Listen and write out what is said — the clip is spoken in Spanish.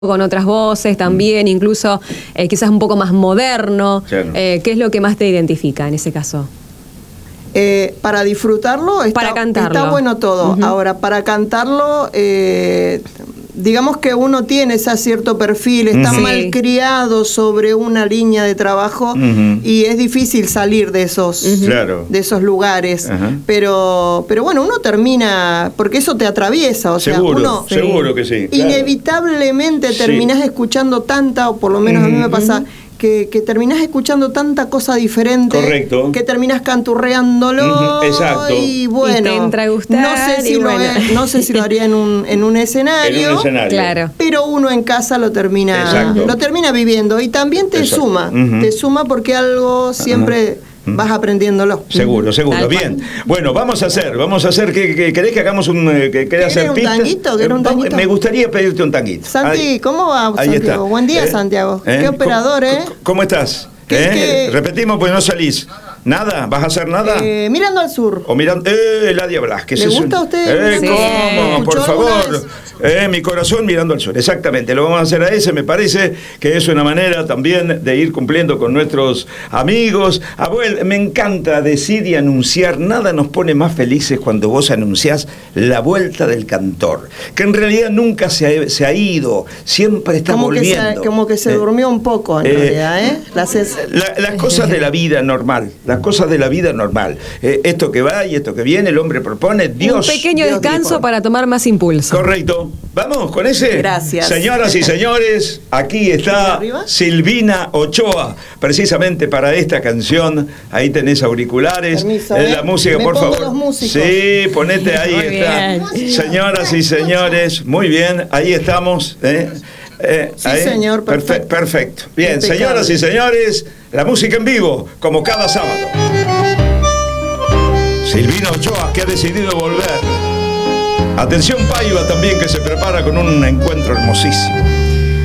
con otras voces también, incluso quizás un poco más moderno. Claro. ¿Qué es lo que más te identifica en ese caso? Para disfrutarlo, Para cantarlo. Está bueno todo. Ahora, para cantarlo, digamos que uno tiene ese cierto perfil, está mal criado sobre una línea de trabajo y es difícil salir de esos, de esos lugares. Pero bueno, uno termina, porque eso te atraviesa, o sea, uno seguro que sí. Inevitablemente terminás escuchando tanta, o por lo menos a mí me pasa, que terminás escuchando tanta cosa diferente. Correcto. Que terminás canturreándolo. Exacto. Y bueno, y te entra a gustar, no sé si lo haría en un escenario. En un escenario. Claro. Pero uno en casa lo termina viviendo. Y también te suma. Te suma porque algo siempre vas aprendiéndolo. Seguro. Bien. Bueno, vamos a hacer. ¿Querés que hagamos ¿querés hacer pista? ¿Querés un tanguito? Me gustaría pedirte un tanguito. Santi, ¿cómo va, Ahí Santiago? está. Buen día, Santiago. Qué operador, ¿Cómo estás? Repetimos, pues no salís. ¿Nada? ¿Vas a hacer nada? Mirando al sur. O mirando... Eladia Blasquez. ¿Le gusta a usted? Sí. ¿Cómo? Por favor. Mi corazón mirando al sur. Exactamente. Lo vamos a hacer a ese. Me parece que es una manera también de ir cumpliendo con nuestros amigos. Abuel, me encanta decir y anunciar. Nada nos pone más felices cuando vos anunciás la vuelta del cantor. Que en realidad nunca se ha ido. Siempre está volviendo. Como que se durmió un poco en realidad, ¿eh? Las cosas de la vida normal. Las cosas de la vida normal. Esto que va y esto que viene, el hombre propone, Dios. Un pequeño descanso para tomar más impulso. Correcto. Vamos con ese. Gracias. Señoras y señores, aquí está Silvina Ochoa, precisamente para esta canción. Ahí tenés auriculares. Permiso, la música, por favor. Los músicos. Sí, ponete ahí. Muy está. bien. Señoras y señores, muy bien, ahí estamos. Sí, señor, perfecto. Perfecto. Bien, Impecable. señoras y señores, la música en vivo, como cada sábado. Silvina Ochoa, que ha decidido volver. Atención Paiva también, que se prepara con un encuentro hermosísimo.